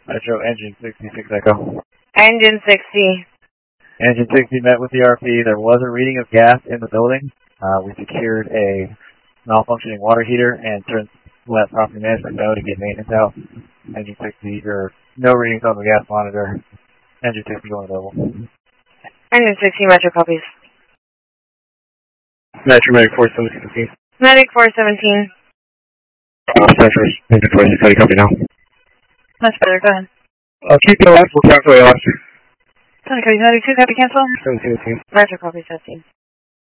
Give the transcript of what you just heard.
Metro Engine 66 Echo. Engine 60. Engine 60 met with the RP. There was a reading of gas in the building. We secured a malfunctioning water heater and let property management know to get maintenance out. Engine 60, no readings on the gas monitor. Engine 60 going available. Engine 60, Metro copies. Metro Medic 417. Medic 417. Central, Engine 46, copy now. Much better, go ahead. Keep the last, we'll cancel ALS. Copy 92, copy cancel. 17. Metro copy 17.